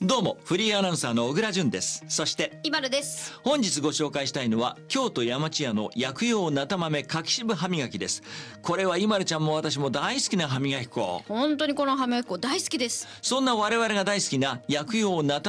どうもフリーアナウンサーの小倉淳です。そしてイバルです。 本日ご紹介したいのは京都山千屋の薬用なた豆柿渋歯磨きです。これはイマルちゃんも私も大好きな歯磨き粉。 本当にこの歯磨き粉大好きです。 そんな我々が大好きな薬用なた